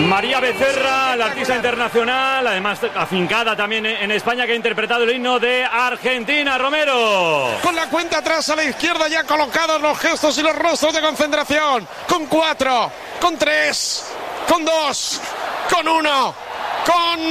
María Becerra, la artista internacional, además afincada también en España, que ha interpretado el himno de Argentina. Romero. Con la cuenta atrás a la izquierda, ya colocados los gestos y los rostros de concentración. Con 4, con 3, con 2, con 1. Con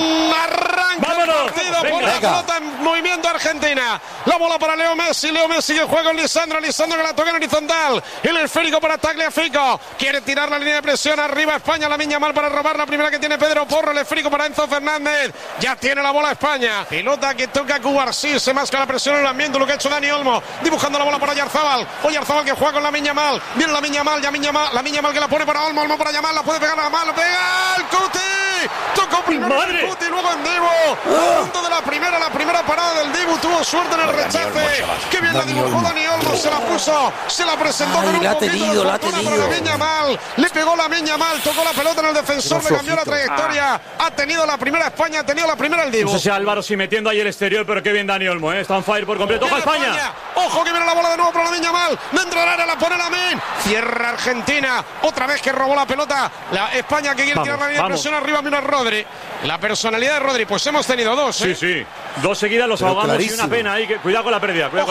arranque del partido por la pelota en movimiento Argentina. La bola para Leo Messi que juega con Lisandro que la toca en horizontal. El esférico para Tagliafico. Quiere tirar la línea de presión arriba España. Lamine Yamal para robar la primera que tiene Pedro Porro. El esférico para Enzo Fernández. Ya tiene la bola España. Pelota que toca Cubarsí. Se masca la presión en el ambiente. Lo que ha hecho Dani Olmo. Dibujando la bola para Oyarzabal. Oyarzabal que juega con Lamine Yamal. Viene Lamine Yamal que la pone para Olmo. Olmo para Yamal. La puede pegar a Yamal. Lo pega el Cuti. Tocó primero el Cuti, luego en Dibu. A punto de la primera parada del Dibu. Tuvo suerte en el rechace. Qué bien la dibujó Dani Olmo. Se la puso, se la presentó con un poquito de fortuna para Lamine Yamal. Le pegó Lamine Yamal, tocó la pelota en el defensor, le cambió la trayectoria. Ha tenido la primera España, ha tenido la primera el Dibu. No sé si Álvaro si metiendo ahí el exterior, pero qué bien Dani Olmo, está on fire por completo. ¡Ojo España! Ojo que viene la bola de nuevo para Lamine Yamal. Dentro del área la pone Lamine. Cierra Argentina. Otra vez que robó la pelota. La España que quiere tirar la línea de presión arriba. Mira Rodri. La personalidad de Rodri, pues hemos tenido dos. Sí. Dos seguidas los ahogamos clarísimo. Y una pena ahí. Cuidado con la pérdida. Ojo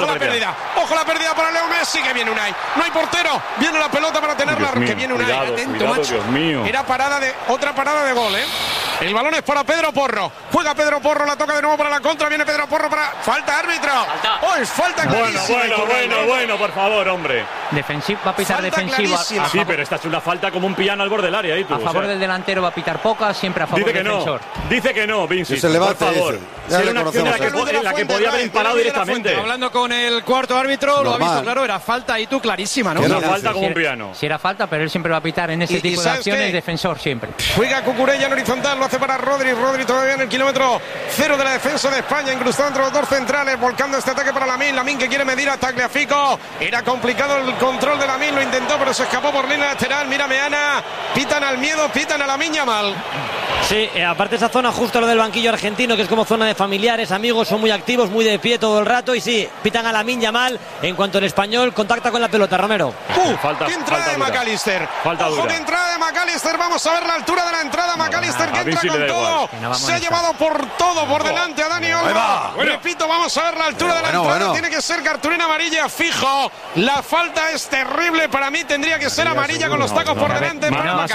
la pérdida para Leo Messi, que viene Unai. No hay portero. Viene la pelota para tenerla. Que viene Unai. Atento, macho. Dios mío. Era otra parada de gol, El balón es para Pedro Porro. Juega Pedro Porro, la toca de nuevo para la contra. Viene Pedro Porro para. Falta árbitro. Falta clarísima. Bueno, por favor, hombre. Va a pitar defensiva. Sí, pero esta es una falta como un piano al borde del área. A favor del delantero va a pitar poca, siempre a favor del defensor. Dice que no, Vinci. Por favor. Era una acción en la que podía haber imparado directamente. Hablando con el cuarto árbitro, lo ha visto claro, era falta ahí tú clarísima, ¿no? Era falta como un piano. Si era falta, pero él siempre va a pitar en ese tipo de acciones, defensor siempre. Juega Cucurella en horizontal, lo hace para Rodri todavía en el kilómetro 0 de la defensa de España, incrustado entre los dos centrales, volcando este ataque para Lamine que quiere medir a Tagliafico. Era complicado el control de Lamine, lo intentó, pero se escapó por línea lateral. Mira Meana, pitan al miedo, pitan a Lamine Yamal. Sí, aparte esa zona justo lo del banquillo argentino, que es como zona de familiares, amigos, son muy activos, muy de pie todo el rato, y sí, pitan a Lamine Yamal en cuanto el español contacta con la pelota, Romero. ¡Qué entrada de McAllister! ¡Ojo, qué entrada de McAllister! Vamos a ver la altura de la entrada. McAllister que entra con todo. Se ha llevado por delante a Dani Olmo. Repito, vamos a ver la altura de la entrada. Tiene que ser cartulina amarilla, fijo. La falta es terrible. Para mí tendría que ser amarilla con los tacos por delante.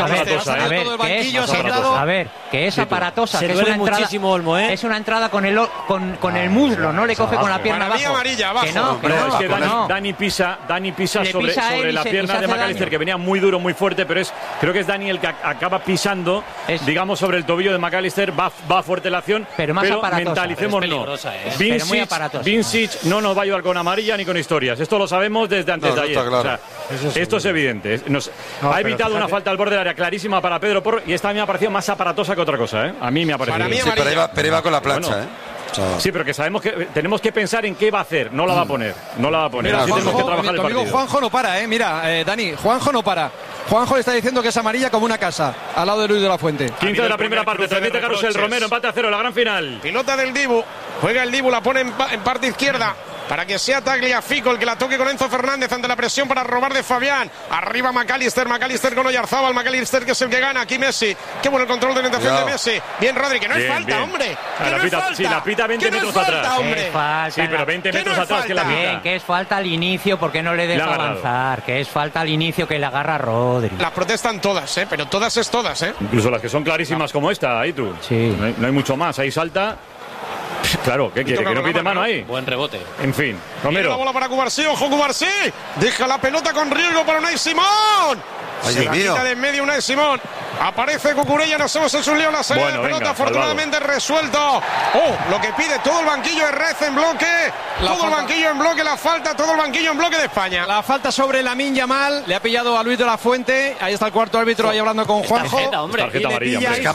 A ver, que es aparatosa. Se que duele es una muchísimo Olmo, Es una entrada con el muslo, no le coge con la pierna abajo. Amarilla abajo. Es que Dani pisa sobre la pierna de McAllister, que venía muy duro, muy fuerte, pero creo que es Dani el que acaba pisando, digamos, sobre el tobillo de McAllister. Va fuerte la acción, pero mentalicemos no. Vincic no nos va a ayudar con amarilla ni con historias. Esto lo sabemos desde antes de ayer. Claro. O sea, esto es evidente. Ha evitado una falta al borde del área clarísima para Pedro Porro, y esta a mí me ha parecido más aparatosa que otra cosa. A mí me ha parecido. Sí, pero iba con la plancha, Sí, pero que sabemos que tenemos que pensar en qué va a hacer. No la va a poner. Mira, Así tenemos que trabajar el partido. Juanjo no para, Mira, Dani, Juanjo no para. Juanjo le está diciendo que es amarilla como una casa, al lado de Luis de la Fuente. 15 de la primera parte, transmite Carrusel Romero, empate a 0, la gran final. Pilota del Dibu, juega el Dibu, la pone en parte izquierda. Para que sea Tagliafico el que la toque con Enzo Fernández ante la presión para robar de Fabián. Arriba McAllister con Oyarzabal. McAllister que es el que gana. Aquí Messi. Qué bueno el control de orientación de Messi. Bien Rodri, que no es falta, hombre. Sí, la pita 20 metros atrás. Sí, pero 20 metros atrás que la pita. Bien, que es falta al inicio porque no le deja avanzar. Que es falta al inicio que le agarra Rodri. Las protestan todas, pero todas es todas, Incluso las que son clarísimas como esta, ahí tú. Sí. No hay mucho más. Ahí salta. Claro, ¿qué quiere? ¿Que no pite mano ahí? Buen rebote. En fin, Romero. La bola para Cubarsí, ojo Cubarsí. Deja la pelota con riesgo para Unai Simón. Se la quita de en medio Unai Simón. Aparece Cucurella, nos hemos hecho un lío en la salida de pelota, afortunadamente resuelto. Lo que pide todo el banquillo de Red en bloque. Todo el banquillo en bloque, la falta, todo el banquillo en bloque de España. La falta sobre Lamine Yamal, le ha pillado a Luis de la Fuente. Ahí está el cuarto árbitro ahí hablando con Juanjo. Tarjeta amarilla,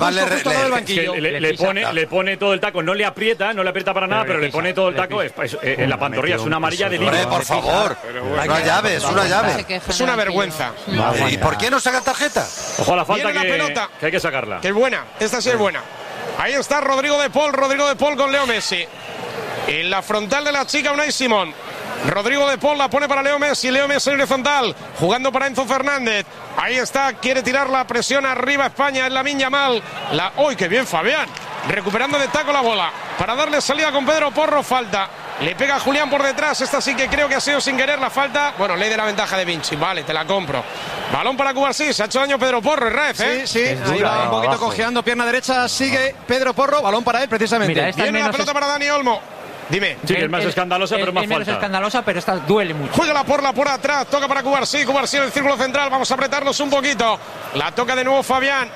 le pone todo el taco, no le aprieta para nada, pero le pone todo el taco en la pantorrilla. Es una amarilla de línea. Por favor, una llave. Es una vergüenza. ¿Y por qué no saca tarjeta? Ojo a la falta que hay que sacarla. Que es buena, esta sí es buena. Ahí está Rodrigo de Paul con Leo Messi. En la frontal de la chica Unai Simón. Rodrigo de Paul la pone para Leo Messi en horizontal, jugando para Enzo Fernández. Ahí está, quiere tirar la presión arriba España en Lamine Yamal. ¡Uy, qué bien Fabián! Recuperando de taco la bola para darle salida con Pedro Porro. Falta, le pega a Julián por detrás. Esta sí que creo que ha sido sin querer la falta. Bueno, ley de la ventaja de Vinci, vale, te la compro. Balón para Cubarsí, se ha hecho daño Pedro Porro, Rez, ¿eh? Sí, ahí va un poquito cojeando, pierna derecha, sigue Pedro Porro, balón para él precisamente. Mira, viene la pelota para Dani Olmo. Dime. Sí, que es más escandalosa, pero más falta. Es escandalosa, pero esta duele mucho. Juega la porla por atrás, toca para Cubarsí en el círculo central, vamos a apretarnos un poquito. La toca de nuevo Fabián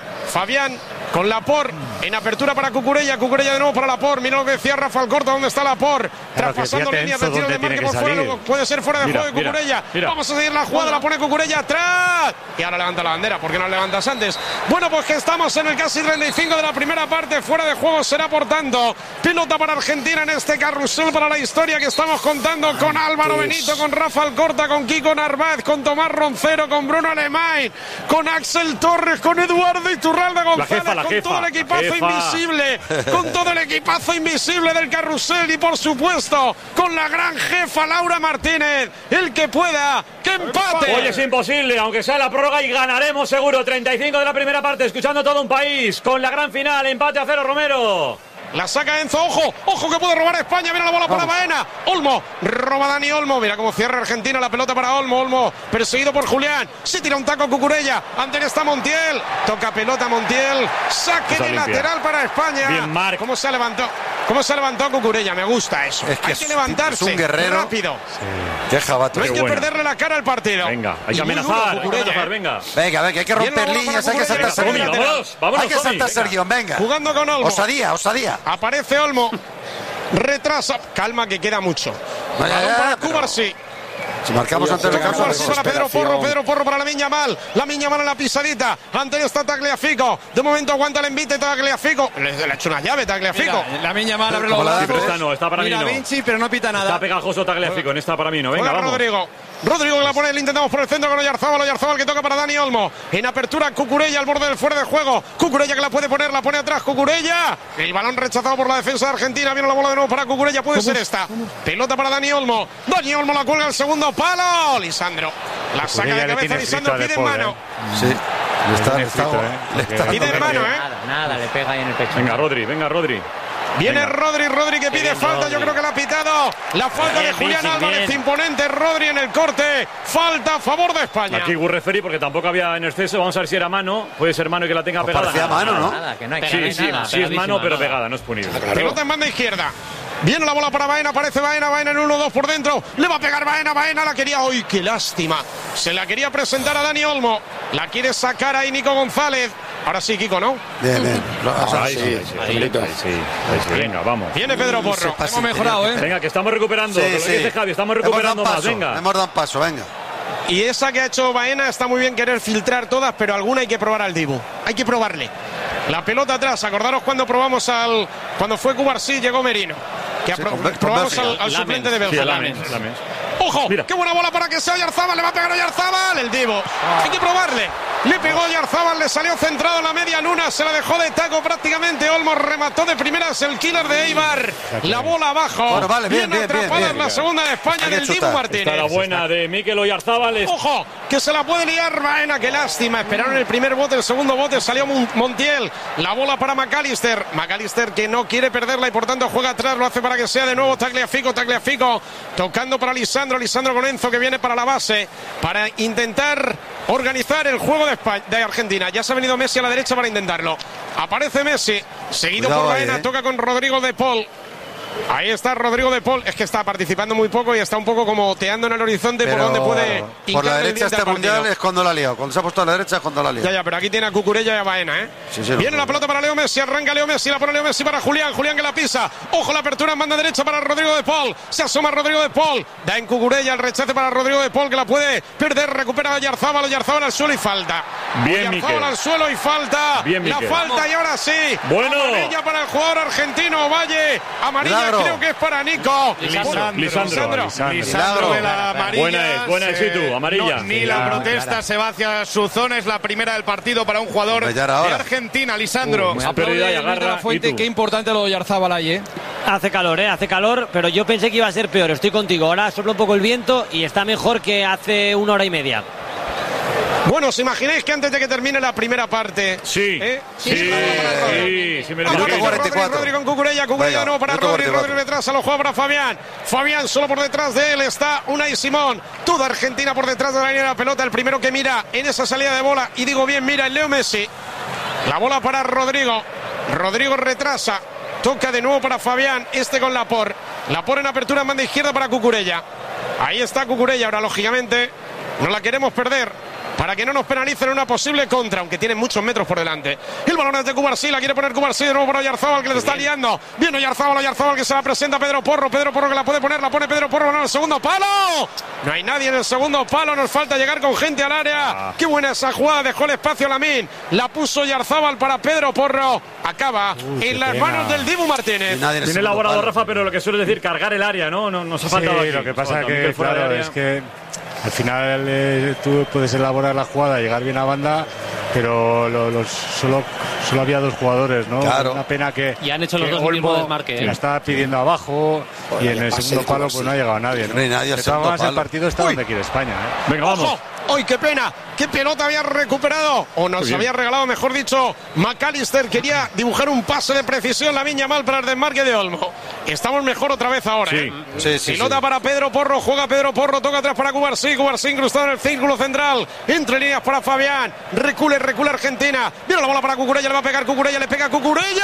con Laporte en apertura para Cucurella de nuevo para Laporte. Mira lo que decía Rafael Corta, ¿dónde está Laporte? Traspasando líneas de tiro de marque por fuera, puede ser fuera de juego de Cucurella. Vamos a seguir la jugada, la pone Cucurella atrás. Y ahora levanta la bandera, ¿por qué no la levantas antes? Bueno, pues que estamos en el casi 35 de la primera parte, fuera de juego será por tanto. Pelota para Argentina en este carrusel para la historia que estamos contando con Álvaro Benito, con Rafael Corta, con Kiko Narváez, con Tomás Roncero, con Bruno Alemán, con Axel Torres, con Eduardo Iturralde González, con todo el equipazo invisible, con todo el equipazo invisible del carrusel y por supuesto con la gran jefa Laura Martínez. El que pueda, que empate. Hoy es imposible, aunque sea la prórroga, y ganaremos seguro. 35 de la primera parte, escuchando todo un país con la gran final, empate a 0, Romero. La saca Enzo, ojo que puede robar España, mira la bola para Baena. Olmo, roba Dani Olmo, mira cómo cierra Argentina, la pelota para Olmo perseguido por Julián, se tira un taco Cucurella, ante está Montiel, toca pelota Montiel, saque de lateral para España. Bien, Marc. ¿Cómo se levantó Cucurella? Me gusta eso, es que hay que levantarse, es un guerrero rápido. Sí. Qué jabato, no hay que perderle la cara al partido. Venga, hay que amenazar, venga, hay que romper líneas, hay que saltarse el guión. Vámonos, hay que saltarse el guión, venga. Jugando con Olmo. Osadía. Aparece Olmo, retrasa, calma que queda mucho. Balón para Cubarsí. Si marcamos antes de Cubarsí para Pedro Porro para Lamine Yamal en la pisadita. Antes está Tagliafico. De momento aguanta el envite Tagliafico. Le ha hecho una llave Tagliafico. Lamine Yamal abre los brazos. Está para mí, mira Vinci, pero no pita nada. Está pegajoso Tagliafico, está para mí, no. Venga, vamos. Rodrigo que la pone, le intentamos por el centro con Oyarzábal que toca para Dani Olmo. En apertura Cucurella al borde del fuera de juego. Cucurella que la puede poner, la pone atrás Cucurella. El balón rechazado por la defensa de Argentina. Viene la bola de nuevo para Cucurella, puede ser esta. Pelota para Dani Olmo. Dani Olmo la cuelga al segundo palo. Lisandro. La saca de cabeza Lisandro, pide en mano. Sí. Le está pide en mano, Nada, le pega ahí en el pecho. Venga, Rodri. Viene Rodri que pide falta, yo creo que la ha pitado. La falta de Julián Álvarez, imponente Rodri en el corte. Falta a favor de España. Aquí referí porque tampoco había en exceso. Vamos a ver si era mano. Puede ser mano y que la tenga pegada. Parecía mano, ¿no? Nada, que no hay sí, es mano, pero pegada, no es punible. Pelota en banda izquierda. Viene la bola para Baena, aparece Baena en 1-2 por dentro. Le va a pegar Baena la quería. ¡Uy, qué lástima! Se la quería presentar a Dani Olmo. La quiere sacar ahí Nico González. Ahora sí, Kiko, ¿no? Bien. Sí. Venga, vamos. Viene Pedro Porro. Hemos mejorado, ¿eh? Venga, que estamos recuperando. Lo que dice Javi, estamos recuperando más. Venga. Hemos dado un paso, venga. Y esa que ha hecho Baena está muy bien querer filtrar todas, pero alguna hay que probar al Dibu. Hay que probarle. La pelota atrás. Acordaros cuando probamos cuando fue Cubarsí, llegó Merino. Que probamos al suplente de Bélgica. ¡Ojo! Mira. ¡Qué buena bola para que sea Oyarzábal! ¡Le va a pegar Oyarzábal! El Dibu. Hay que probarle. Le pegó Oyarzábal, le salió centrado en la media luna, se la dejó de taco prácticamente. Olmo remató de primeras el killer de Eibar. La bola abajo. Bueno, vale, bien, atrapada en la segunda de España del Dibu Martínez. Está la buena de Mikel Oyarzábal. ¡Ojo! Que se la puede liar Baena. ¡Qué lástima! Esperaron el primer bote, el segundo bote salió Montiel. La bola para McAllister. McAllister que no quiere perderla y por tanto juega atrás. Lo hace para que sea de nuevo Tagliafico. Tocando para Lisandro con Enzo que viene para la base para intentar organizar el juego de Argentina. Ya se ha venido Messi a la derecha para intentarlo. Aparece Messi, seguido por Baena, toca con Rodrigo de Paul. Ahí está Rodrigo de Paul, es que está participando muy poco y está un poco como oteando en el horizonte. Pero por donde puede por la derecha este mundial es cuando la ha liado. Cuando se ha puesto a la derecha es cuando la ha liado. Ya, pero aquí tiene a Cucurella y a Baena, Sí, viene la pelota para Leo Messi, arranca Leo Messi, la pone Leo Messi para Julián que la pisa. Ojo, la apertura en banda derecha para Rodrigo de Paul. Se asoma Rodrigo de Paul, da en Cucurella el rechace para Rodrigo de Paul que la puede perder, recupera a Oyarzábal al suelo y falta. Bien, Mikel. Al suelo y falta. Bien, la falta y ahora sí. Bueno. Amarilla para el jugador argentino, Valle. Amarilla amarilla, creo que es para Nico. Lisandro de la amarilla. Buena es tú, amarilla. Ni la protesta se va hacia su zona, es la primera del partido para un jugador de Argentina, Lisandro. Qué importante lo de Oyarzábal ahí, Hace calor, pero yo pensé que iba a ser peor. Estoy contigo. Ahora sopla un poco el viento y está mejor que hace 1 hora y media. Bueno, ¿os imagináis que antes de que termine la primera parte? Sí, me lo Rodri con Cucurella de nuevo para Rodri detrás, se lo juega para Fabián solo por detrás de él está Unai Simón, toda Argentina por detrás de la línea de la pelota, el primero que mira en esa salida de bola, y digo bien, mira el Leo Messi, la bola para Rodrigo retrasa, toca de nuevo para Fabián, con Laporte en apertura en banda izquierda para Cucurella, ahí está Cucurella, ahora lógicamente no la queremos perder para que no nos penalicen una posible contra, aunque tiene muchos metros por delante. El balón es de Cubarsí, la quiere poner Cubarsí de nuevo para Oyarzábal, que les está liando. Viene Oyarzábal que se la presenta a Pedro Porro que la puede poner, la pone Pedro Porro en el segundo palo. No hay nadie en el segundo palo, nos falta llegar con gente al área. Qué buena esa jugada, dejó el espacio a Lamine, la puso Oyarzábal para Pedro Porro. Acaba en las manos del Dibu Martínez. Tiene elaborado Rafa, pero lo que suele decir, cargar el área, ¿no? Nos ha faltado aquí. Lo que pasa que, claro, es que al final tú puedes elaborar la jugada, llegar bien a banda, pero solo había 2 jugadores, ¿no? Claro. Una pena que y han hecho los dos mismos desmarques. La estaba pidiendo abajo y en el segundo palo pues no ha llegado nadie, ¿no? No hay nadie. De todas maneras, el partido está donde quiere España, Venga, vamos. ¡Ay, qué pena! ¡Qué pelota había recuperado! O nos había regalado, mejor dicho, McAllister. Quería dibujar un pase de precisión, Lamine Yamal para el desmarque de Olmo. Estamos mejor otra vez ahora, Pelota para Pedro Porro, juega Pedro Porro, toca atrás para Cubarsí incrustado en el círculo central. Entre líneas para Fabián. Recula Argentina. Viene la bola para Cucurella, le va a pegar Cucurella, le pega Cucurella.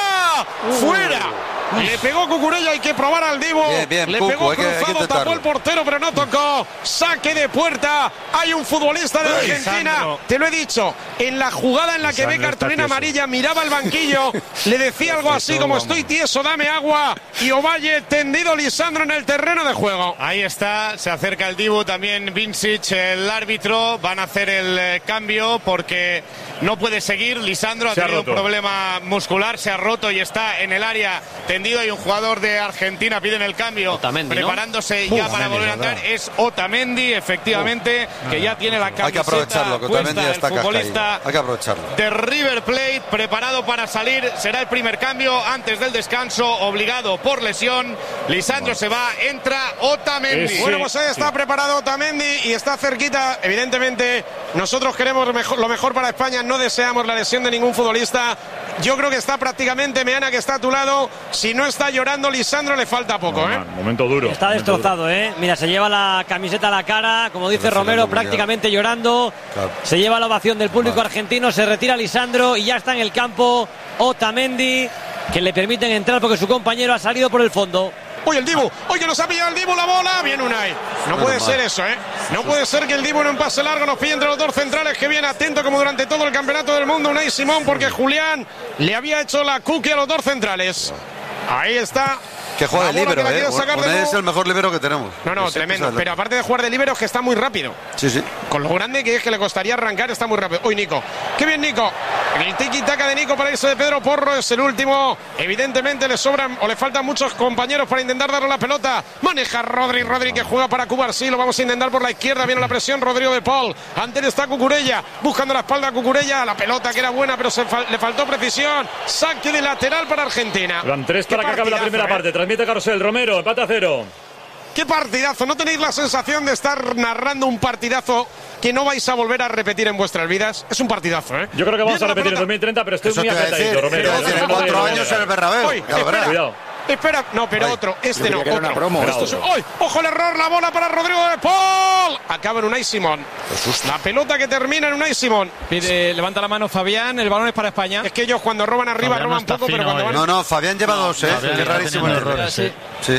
¡Fuera! Le pegó Cucurella, hay que probar al Dibu. Bien, le pegó cruzado, tapó el portero, pero no tocó. Saque de puerta. Hay un futbolista de Argentina. Lisandro. Te lo he dicho. En la jugada en la que ve cartulina amarilla, miraba el banquillo, le decía algo así como: estoy tieso, dame agua. Y Ovalle tendido, Lisandro en el terreno de juego. Ahí está, se acerca el Dibu, también Vincic, el árbitro. Van a hacer el cambio porque no puede seguir. Lisandro ha tenido un problema muscular, se ha roto y está en el área tendido. Hay un jugador de Argentina, piden el cambio, Otamendi, preparándose ya para volver a entrar. Es Otamendi, efectivamente, que ya tiene la camiseta. Hay que aprovecharlo, que Otamendi ya está futbolista hay que aprovecharlo. De River Plate, preparado para salir. Será el primer cambio antes del descanso, obligado por lesión. Lisandro se va, entra Otamendi. Bueno, pues ahí está preparado Otamendi y está cerquita. Evidentemente, nosotros queremos lo mejor para España, no deseamos la lesión de ningún futbolista. Yo creo que está prácticamente Meana, que está a tu lado. Si no está llorando Lisandro, le falta poco, Momento duro. Está destrozado, Mira, se lleva la camiseta a la cara, como dice Romero, prácticamente llorando. Claro. Se lleva la ovación del público argentino, se retira Lisandro y ya está en el campo Otamendi, que le permiten entrar porque su compañero ha salido por el fondo. Oye, el Dibu, oye, nos ha pillado el Dibu la bola. Bien, Unai. No puede ser eso, No puede ser que el Dibu en un pase largo nos pille entre los 2 centrales, que viene atento como durante todo el campeonato del mundo Unai Simón, porque Julián le había hecho la cookie a los 2 centrales. Ahí está. Que juega de líbero, es el mejor líbero que tenemos. No, tremendo. Pero aparte de jugar de líbero, es que está muy rápido. Sí. Con lo grande que es, que le costaría arrancar, está muy rápido. Uy, Nico. Qué bien, Nico. El tiki-taka de Nico para irse de Pedro Porro es el último. Evidentemente le sobran o le faltan muchos compañeros para intentar darle la pelota. Maneja Rodri que juega para Cubarsí. Lo vamos a intentar por la izquierda. Viene la presión, Rodrigo de Paul. Ante él está Cucurella. Buscando la espalda a Cucurella. La pelota que era buena, pero le faltó precisión. Saque de lateral para Argentina. Van 3 para que acabe la primera parte. Transmite Carrusel. Romero, empate a 0. ¡Qué partidazo! ¿No tenéis la sensación de estar narrando un partidazo que no vais a volver a repetir en vuestras vidas? Es un partidazo, Yo creo que vamos a repetir en 2030, pero estoy muy apretadito, Romero. 4 años en el Bernabéu. Cuidado. Espera, no, pero otro. Este no, otro. ¡Ay! ¡Ojo el error! La bola para Rodrigo de Paul. Acaba en Unai Simón. La pelota que termina en Unai Simón. Levanta la mano Fabián, el balón es para España. Es que ellos cuando roban arriba Fabián roban poco, pero cuando van... No, Fabián lleva 2, Qué rarísimo el error. Sí.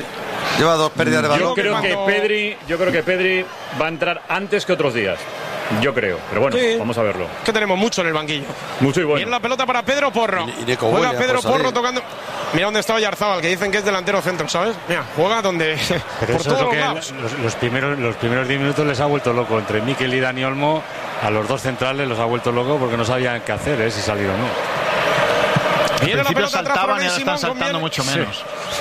Lleva 2 pérdidas de balón. Yo creo que Pedri va a entrar antes que otros días. Yo creo, pero bueno, vamos a verlo. Que tenemos mucho en el banquillo. Mucho y bueno. Viene la pelota para Pedro Porro. Juega Pedro Porro tocando. Mira dónde está Oyarzábal, que dicen que es delantero centro, ¿sabes? Mira, juega donde. Pero por eso todos es lo que los primeros 10 minutos les ha vuelto loco. Entre Mikel y Dani Olmo, a los 2 centrales los ha vuelto loco porque no sabían qué hacer, si salir o no. Al principio saltaban y ahora están saltando mucho menos. Sí.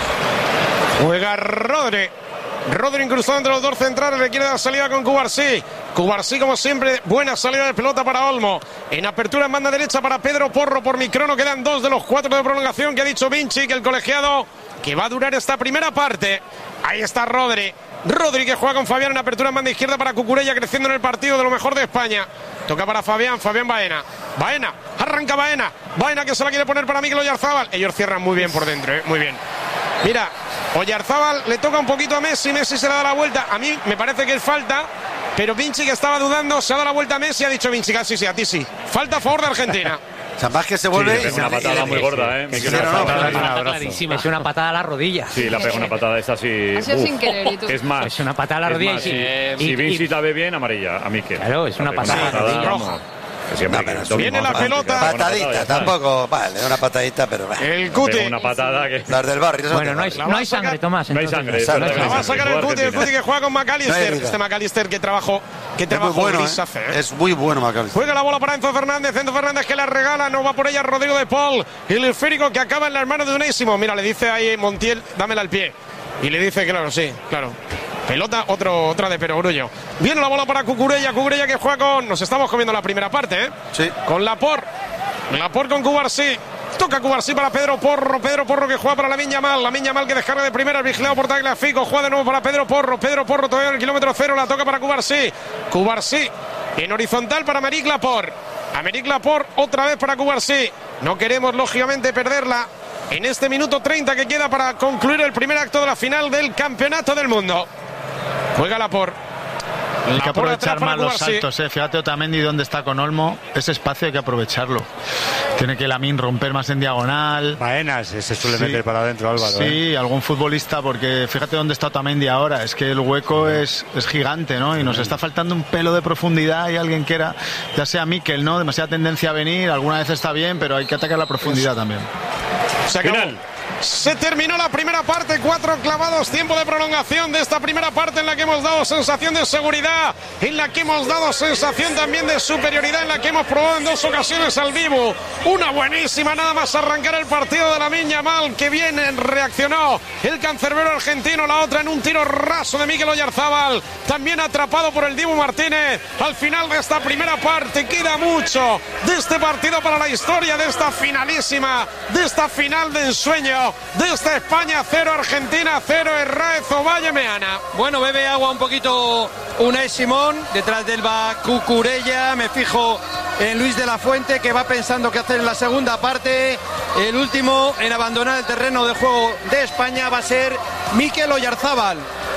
Juega Rodri incrustado entre los dos centrales, le quiere dar salida con Cubarsí. Cubarsí, como siempre, buena salida de pelota para Olmo. En apertura en banda derecha para Pedro Porro por microno. Quedan 2 de los 4 de prolongación que ha dicho Vinci, que el colegiado que va a durar esta primera parte. Ahí está Rodri que juega con Fabián en apertura en banda izquierda para Cucurella, creciendo en el partido de lo mejor de España. Toca para Fabián Baena, arranca Baena que se la quiere poner para Mikel Oyarzábal. Ellos cierran muy bien por dentro, muy bien. Mira, Oyarzábal le toca un poquito a Messi se le da la vuelta. A mí me parece que es falta, pero Vinci, que estaba dudando, se ha dado la vuelta a Messi, ha dicho Vinci, casi sí, a ti sí. Falta a favor de Argentina. Más que se vuelve. Es una patada muy gorda, clarísima. Es una patada a la rodilla. Sí, la pega una patada esta así. Ha sido sin querer, y tú. Es más. Es una patada a la rodilla. Si Vinci la ve bien, amarilla, a Mikel. Claro, es una patada a la rodilla. Roja. Viene la pelota. Patadita, tampoco. Vale, una patadita, pero. El Cuti. Una patada que. Las del barrio. Bueno, no hay sangre, Tomás. No hay sangre. La va a sacar el Cuti que juega con McAllister. Este McAllister que trabajo bueno, hace. Es muy bueno McAllister. Juega la bola para Enzo Fernández que la regala, no va por ella Rodrigo de Paul. El esférico que acaba en las manos de Unésimo. Mira, le dice ahí Montiel, dámela al pie. Y le dice, claro, sí, claro. Pelota, otra de Perogrullo. Viene la bola para Cucurella que juega con... Nos estamos comiendo la primera parte, ¿eh? Sí. Con Laporte con Cubarsí. Toca Cubarsí para Pedro Porro que juega para Lamine Yamal que descarga de primera, vigilado por Tagliafico. Juega de nuevo para Pedro Porro todavía en el kilómetro 0, la toca para Cubarsí en horizontal para Aymeric Laporte otra vez para Cubarsí. No queremos, lógicamente, perderla en este minuto 30 que queda para concluir el primer acto de la final del Campeonato del Mundo. Juega Laporte. Hay que aprovechar más los saltos, Fíjate Otamendi donde está con Olmo. Ese espacio hay que aprovecharlo. Tiene que Lamine romper más en diagonal. Baena se suele meter para adentro, Álvaro. Sí, algún futbolista, porque fíjate dónde está Otamendi ahora. Es que el hueco es gigante, ¿no? Y nos está faltando un pelo de profundidad. Y alguien que era, ya sea Mikel, ¿no? Demasiada tendencia a venir. Alguna vez está bien, pero hay que atacar la profundidad también. Se terminó la primera parte, 4 clavados, tiempo de prolongación de esta primera parte en la que hemos dado sensación de seguridad, en la que hemos dado sensación también de superioridad, en la que hemos probado en 2 ocasiones al vivo. Una buenísima, nada más arrancar el partido de Lamine Yamal, que bien reaccionó el cancerbero argentino, la otra en un tiro raso de Mikel Oyarzábal, también atrapado por el Dibu Martínez. Al final de esta primera parte queda mucho de este partido para la historia, de esta finalísima, de esta final de ensueño, de esta España 0, Argentina 0, Herráez Ovalle Meana. Bueno, bebe agua un poquito Unai Simón, detrás del va Cucurella, me fijo en Luis de la Fuente, que va pensando qué hacer en la segunda parte. El último en abandonar el terreno de juego de España va a ser Mikel Oyarzábal.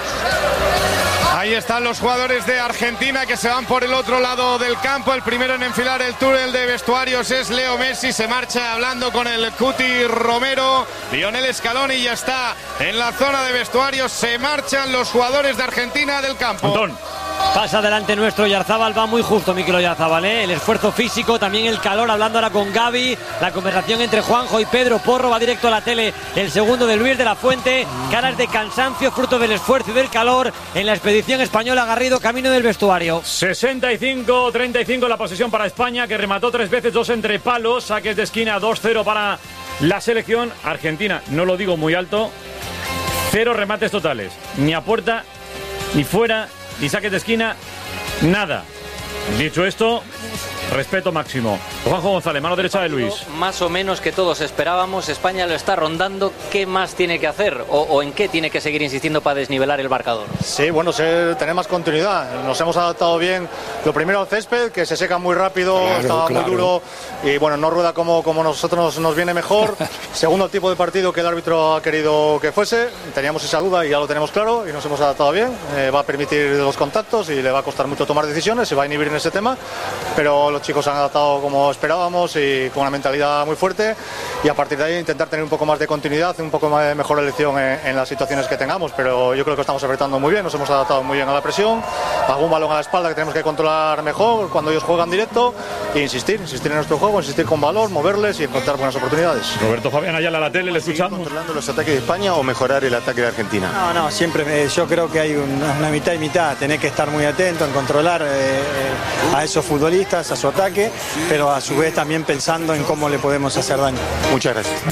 Ahí están los jugadores de Argentina que se van por el otro lado del campo. El primero en enfilar el túnel de vestuarios es Leo Messi. Se marcha hablando con el Cuti Romero. Lionel Scaloni ya está en la zona de vestuarios. Se marchan los jugadores de Argentina del campo. Pasa adelante nuestro Oyarzábal, va muy justo Mikel Oyarzábal, el esfuerzo físico, también el calor, hablando ahora con Gaby, la conversación entre Juanjo y Pedro Porro, va directo a la tele el segundo de Luis de la Fuente, caras de cansancio, fruto del esfuerzo y del calor en la expedición española. Garrido, camino del vestuario. 65-35 la posesión para España, que remató 3 veces, 2 entre palos, saques de esquina, 2-0 para la selección argentina. No lo digo muy alto, 0 remates totales, ni a puerta, ni fuera, ni saques de esquina, nada. Dicho esto, respeto máximo. Juanjo González, mano derecha de Luis. Más o menos que todos esperábamos. España lo está rondando. ¿Qué más tiene que hacer? ¿O en qué tiene que seguir insistiendo para desnivelar el marcador? Sí, bueno, tener más continuidad. Nos hemos adaptado bien. Lo primero al césped, que se seca muy rápido, estaba muy duro y bueno, no rueda como nosotros nos viene mejor. Segundo, el tipo de partido que el árbitro ha querido que fuese. Teníamos esa duda y ya lo tenemos claro y nos hemos adaptado bien. Va a permitir los contactos y le va a costar mucho tomar decisiones, se va a inhibir en ese tema, pero los chicos se han adaptado como esperábamos y con una mentalidad muy fuerte, y a partir de ahí intentar tener un poco más de continuidad, un poco más de mejor elección en las situaciones que tengamos, pero yo creo que estamos apretando muy bien, nos hemos adaptado muy bien a la presión, algún balón a la espalda que tenemos que controlar mejor cuando ellos juegan directo, e insistir en nuestro juego, insistir con valor, moverles y encontrar buenas oportunidades. Roberto Fabián Ayala, la tele, le escuchamos. ¿Controlando los ataques de España o mejorar el ataque de Argentina? No, siempre yo creo que hay una mitad y mitad. Tenés que estar muy atento en controlar a esos futbolistas, a su ataque, pero a su vez también pensando en cómo le podemos hacer daño. Muchas gracias.